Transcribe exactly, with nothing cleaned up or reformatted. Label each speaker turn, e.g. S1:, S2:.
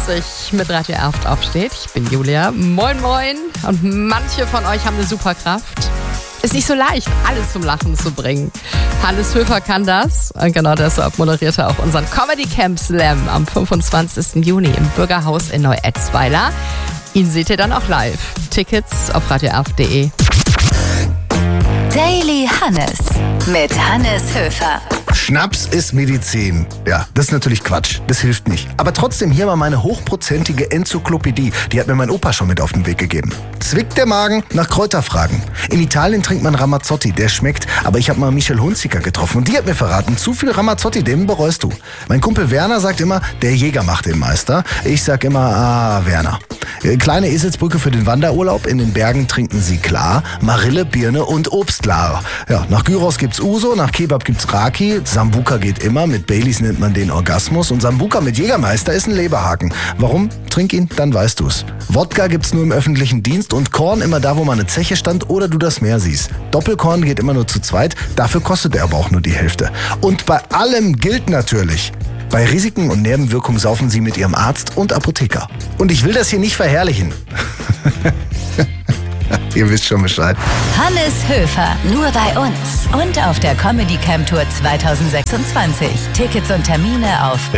S1: sich mit Radio Erft aufsteht. Ich bin Julia. Moin, moin. Und manche von euch haben eine Superkraft. Ist nicht so leicht, alles zum Lachen zu bringen. Hannes Höfer kann das. Und genau deshalb moderiert er auch unseren Comedy Camp Slam am fünfundzwanzigsten Juni im Bürgerhaus in Neu-Etzweiler. Ihn seht ihr dann auch live. Tickets auf radio erft punkt de.
S2: Daily Hannes mit Hannes Höfer.
S3: Schnaps ist Medizin. Ja, das ist natürlich Quatsch. Das hilft nicht. Aber trotzdem hier mal meine hochprozentige Enzyklopädie. Die hat mir mein Opa schon mit auf den Weg gegeben. Zwickt der Magen? Nach Kräuter fragen. In Italien trinkt man Ramazzotti. Der schmeckt. Aber ich habe mal Michel Hunziker getroffen und die hat mir verraten, zu viel Ramazzotti, den bereust du. Mein Kumpel Werner sagt immer, der Jäger macht den Meister. Ich sag immer, ah, Werner. Kleine Eselsbrücke für den Wanderurlaub. In den Bergen trinken sie klar Marille, Birne und Obstlar. Ja, nach Gyros gibt's Uso, nach Kebab gibt's Raki. Sambuka geht immer, mit Baileys nennt man den Orgasmus. Und Sambuka mit Jägermeister ist ein Leberhaken. Warum? Trink ihn, dann weißt du's. Wodka gibt's nur im öffentlichen Dienst und Korn immer da, wo mal eine Zeche stand oder du das Meer siehst. Doppelkorn geht immer nur zu zweit, dafür kostet er aber auch nur die Hälfte. Und bei allem gilt natürlich: Bei Risiken und Nebenwirkungen saufen Sie mit Ihrem Arzt und Apotheker. Und ich will das hier nicht verherrlichen. Ihr wisst schon Bescheid.
S2: Hannes Höfer, nur bei uns und auf der Comedy Camp Tour zweitausendsechsundzwanzig. Tickets und Termine auf